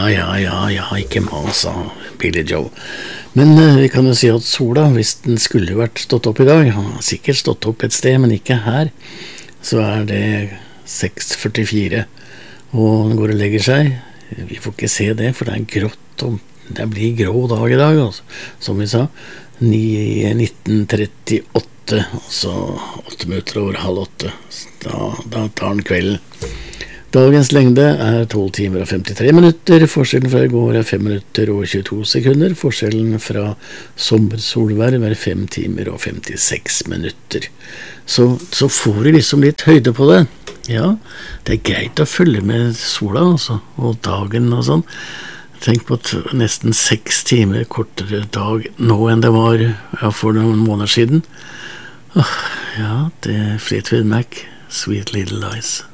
Ja, ikke mas, sa Billy Joe. Men vi kan jo si at sola, hvis den skulle vært stått opp i dag, han har sikkert stått opp et sted, men ikke her, så det 6:44, og den går og legger seg. Vi får ikke se det, for det grått, og det blir grå dag i dag, altså. Som vi sa, 19:38, altså 8 minutter over halv 8, da tar den kvelden. Dagens lengde 12 timer og 53 minutter, forskjellen fra i går 5 minutter og 22 sekunder, forskjellen fra sommersolverv 5 timer og 56 minutter. Så får du liksom litt høyde på det. Ja, det greit å følge med sola, altså, og dagen og sånn. Tenk på at nesten 6 timer kortere dag nå enn det var for noen måneder siden. Ja, det Fleetwood Mac, Sweet Little Lies.